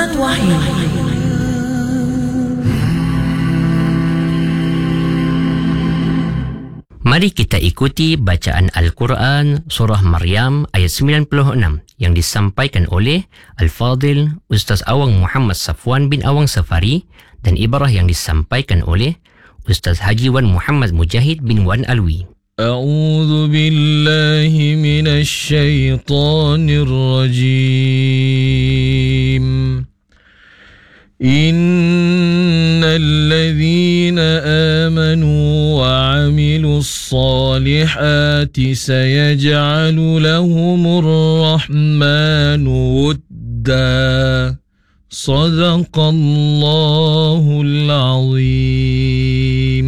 Lantunan Wahyu. Mari kita ikuti bacaan Al-Quran Surah Maryam ayat 96 yang disampaikan oleh Al-Fadil Ustaz Awang Muhammad Safwan bin Awang Safari dan ibarah yang disampaikan oleh Ustaz Haji Wan Muhammad Mujahid bin Wan Alwi. A'udzu billahi minasy syaithanir rajim. Innal ladzina amanu wa 'amilus salihati sayaj'alu lahumur rahmanu wudda. Sadaqallahul azim.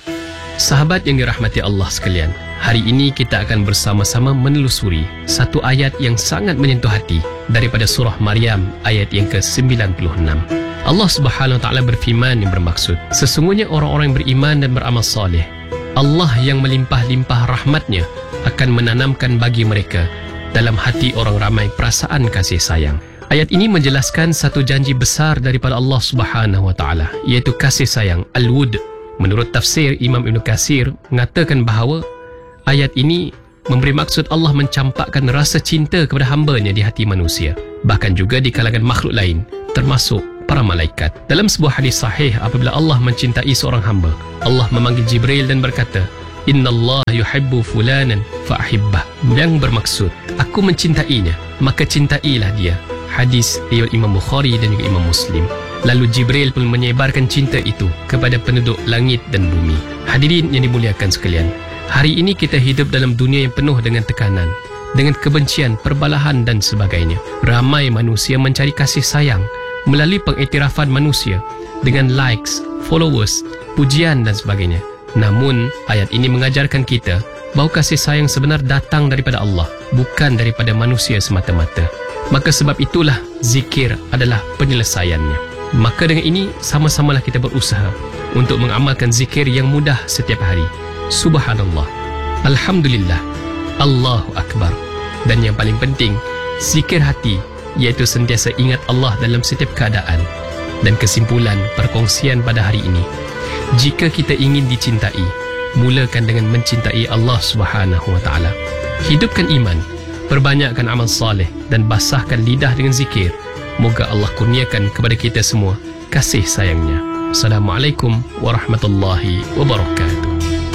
Sahabat yang dirahmati Allah sekalian, hari ini kita akan bersama-sama menelusuri satu ayat yang sangat menyentuh hati daripada surah Maryam ayat yang ke-96. Allah Subhanahu wa taala berfirman yang bermaksud, sesungguhnya orang-orang yang beriman dan beramal soleh, Allah yang melimpah-limpah rahmatnya akan menanamkan bagi mereka dalam hati orang ramai perasaan kasih sayang. Ayat ini menjelaskan satu janji besar daripada Allah Subhanahu wa taala, iaitu kasih sayang al-wud. Menurut tafsir Imam Ibn Katsir mengatakan bahawa ayat ini memberi maksud Allah mencampakkan rasa cinta kepada hamba-Nya di hati manusia, bahkan juga di kalangan makhluk lain termasuk para malaikat. Dalam sebuah hadis sahih, apabila Allah mencintai seorang hamba, Allah memanggil Jibril dan berkata, Innallaha yuhibbu fulanan fa'ahibbah, yang bermaksud aku mencintainya, maka cintailah dia. Hadis riwayat Imam Bukhari dan juga Imam Muslim. Lalu Jibril pun menyebarkan cinta itu kepada penduduk langit dan bumi. Hadirin yang dimuliakan sekalian, hari ini kita hidup dalam dunia yang penuh dengan tekanan, dengan kebencian, perbalahan dan sebagainya. Ramai manusia mencari kasih sayang melalui pengiktirafan manusia dengan likes, followers, pujian dan sebagainya. Namun ayat ini mengajarkan kita bahawa kasih sayang sebenar datang daripada Allah, bukan daripada manusia semata-mata. Maka sebab itulah zikir adalah penyelesaiannya. Maka dengan ini sama-samalah kita berusaha untuk mengamalkan zikir yang mudah setiap hari. Subhanallah, Alhamdulillah, Allahu Akbar. Dan yang paling penting, zikir hati, iaitu sentiasa ingat Allah dalam setiap keadaan. Dan kesimpulan perkongsian pada hari ini, jika kita ingin dicintai, mulakan dengan mencintai Allah Subhanahu wa taala. Hidupkan iman, perbanyakkan amal saleh dan basahkan lidah dengan zikir. Moga Allah kurniakan kepada kita semua kasih sayangnya. Assalamualaikum warahmatullahi wabarakatuh.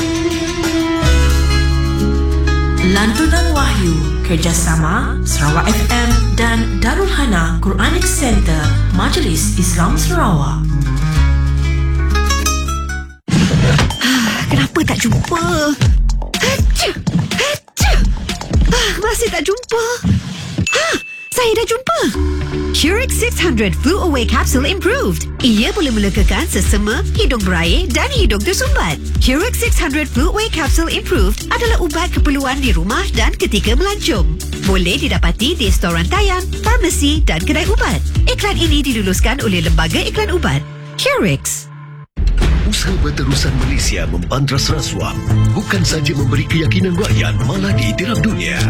Lantunan Wahyu kerjasama Sarawak FM dan Darul Hana Quranic Center Majlis Islam Sarawak. Kenapa tak jumpa? Masih tak jumpa. Saya dah jumpa. Curix 600 Flu Away Capsule Improved. Ia boleh melekakan sesama, hidung berair dan hidung tersumbat. Curix 600 Flu Away Capsule Improved adalah ubat keperluan di rumah dan ketika melancong. Boleh didapati di storan rantaian, farmasi dan kedai ubat. Iklan ini diluluskan oleh Lembaga Iklan Ubat. Curix. Usaha Berterusan Malaysia membantras rasuah bukan saja memberi keyakinan rakyat, malah diiktiraf dunia.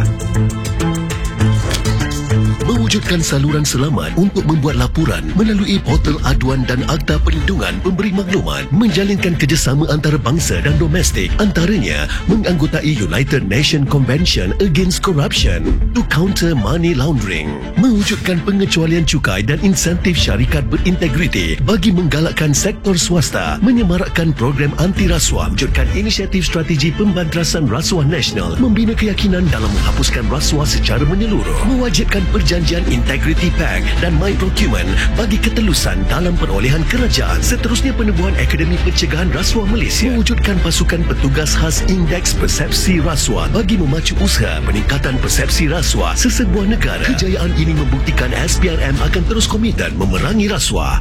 Mewujudkan saluran selamat untuk membuat laporan melalui portal aduan dan Akta Perlindungan Pemberi Maklumat, menjalinkan kerjasama antarabangsa dan domestik, antaranya menganggotai United Nations Convention Against Corruption to Counter Money Laundering, mewujudkan pengecualian cukai dan insentif syarikat berintegriti bagi menggalakkan sektor swasta, menyemarakkan program anti rasuah, wujudkan inisiatif strategi pembantrasan rasuah nasional, membina keyakinan dalam menghapuskan rasuah secara menyeluruh, mewajibkan perjanjian Integrity Pact dan My Procurement bagi ketelusan dalam perolehan kerajaan. Seterusnya, penubuhan Akademi Pencegahan Rasuah Malaysia, mewujudkan pasukan petugas khas Indeks Persepsi Rasuah bagi memacu usaha peningkatan persepsi rasuah sesebuah negara. Kejayaan ini membuktikan SPRM akan terus komited memerangi rasuah.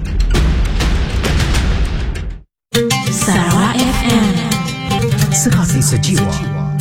Sarawak FM, sehati sejiwa.